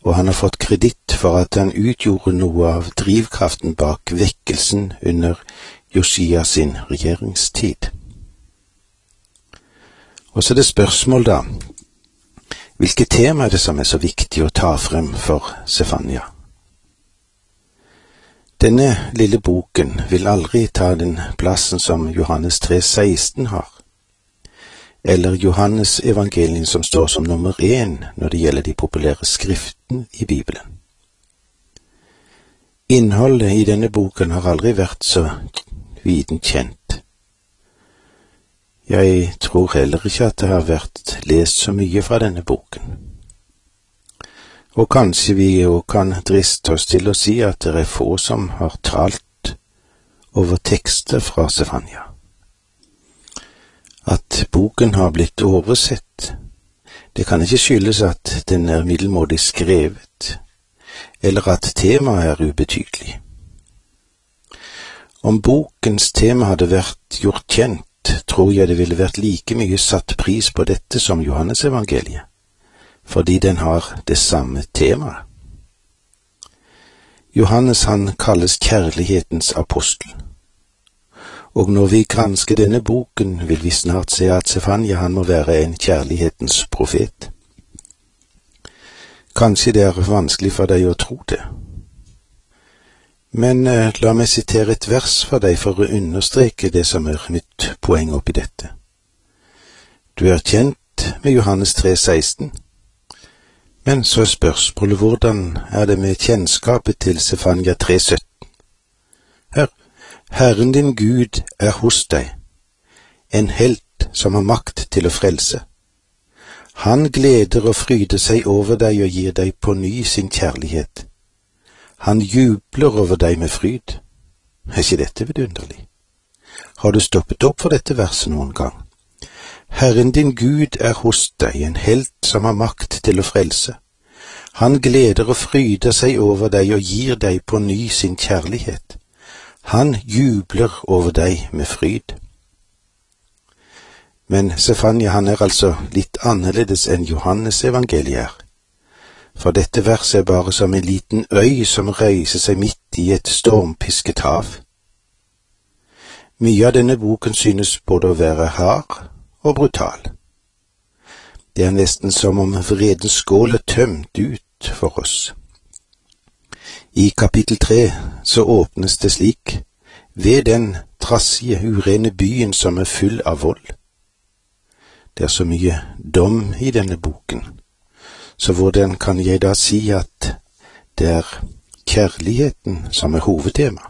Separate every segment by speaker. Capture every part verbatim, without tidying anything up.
Speaker 1: og han har fått kreditt for at han utgjorde noe av drivkraften bak vekkelsen under Josia sin regjeringstid. Og så er det spørsmål da, hvilke tema er det som er så viktig å ta frem for Sefania? Denne lille boken vil aldri ta den plassen som Johannes tre seksten har, eller Johannes evangelien som står som nummer én når det gjelder de populære skriftene i Bibelen. Innholdet i denne boken har aldri vært så viden kjent. Jeg tror heller ikke at det har vært lest så mye fra denne boken. Og kanskje vi jo kan driste oss til å si at det er få som har talt over tekster fra Sefania. At boken har blitt oversett, det kan ikke skyldes at den er middelmådig skrevet, eller at temaet er ubetydelig. Om bokens tema hadde vært gjort kjent, tror jeg det ville vært like mye satt pris på dette som Johannes evangeliet, fordi den har det samme temaet. Johannes han kalles kjærlighetens apostel. Og når vi gransker denne boken, vil vi snart se at Sefania han må være en kjærlighetens profet. Kanskje det er vanskelig for deg å tro det. Men eh, la meg sitere et vers for deg for å understreke det som er mitt poeng oppi dette. Du er kjent med Johannes tre seksten, men så er spørsmålet hvordan er det med kjennskapet til Sefania tre sytten. Hør, Herren din Gud er hos deg, en helt som har makt til å frelse. Han gleder og fryder seg over deg og gir deg på ny sin kjærlighet. Han jubler over deg med fryd. Er ikke dette vidunderlig? Har du stoppet opp for dette verset noen gang? Herren din Gud er hos deg, en helt som har makt til å frelse. Han gleder og fryder seg over deg og gir deg på ny sin kjærlighet. Han jubler over deg med fryd. Men Sefania han er altså litt annerledes enn Johannes evangeliet er. For dette verset er bare som en liten øy som reiser seg midt i et stormpisket hav. Mye av denne boken synes både å være hard og brutal. Det er nesten som om vredens skål er tømt ut for oss. I kapittel tre så åpnes det slik: ved den trassige, urene byen som er full av vold. Det er så mye dom i denne boken, så hvordan kan jeg da si at det er kjærligheten som er hovedtema?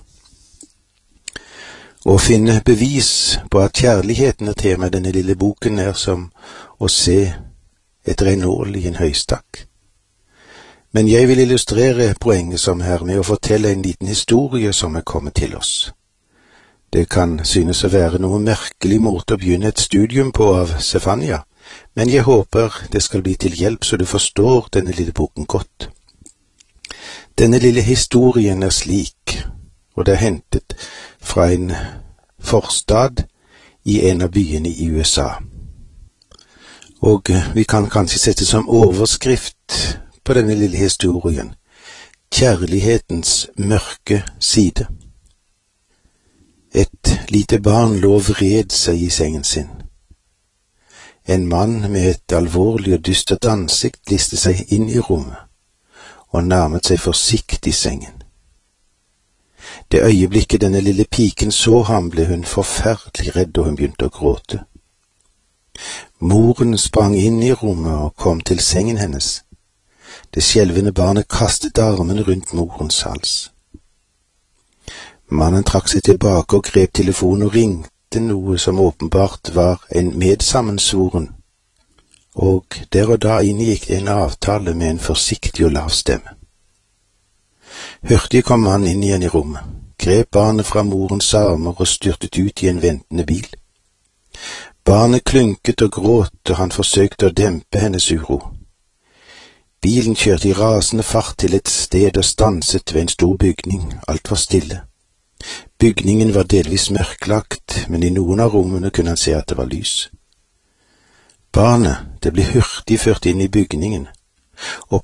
Speaker 1: Å finne bevis på at kjærligheten er tema i denne lille boken er som å se et renål i en høystakk. Men jeg vil illustrere poenget som her med å fortelle en liten historie som er kommet til oss. Det kan synes å være noe merkelig måte å begynne et studium på av Sefania, men jeg håper det skal bli til hjelp så du forstår denne lille boken godt. Denne lille historien er slik, og det er hentet fra en forstad i en av byene i U S A. Og vi kan kanskje sette som overskrift på denne lille historien: kjærlighetens mørke side. Et lite barn lå vred seg i sengen sin. En mann med et alvorlig og dystert ansikt liste seg inn i rommet og nærmet seg forsiktig sengen. Det øyeblikket denne lille piken så ham, ble hun forferdelig redd, og hun begynte å gråte. Moren sprang inn i rommet og kom til sengen hennes. Det skjelvende barnet kastet armen rundt morens hals. Mannen trakk seg tilbake og grep telefonen og ringte noe som åpenbart var en medsammensvoren, og der og da inngikk det en avtale med en forsiktig og lav stemme. Hurtig kom mannen inn igjen i rommet, grep barnet fra morens armer og styrtet ut i en ventende bil. Barnet klynket og gråt, og han forsøkte å dempe hennes uro. Bilen kjørte i rasende fart til et sted og stanset ved en stor bygning. Alt var stille. Bygningen var delvis mørklagt, men i noen av rommene kunne han se at det var lys. Barnet, det ble hurtig ført inn i bygningen, og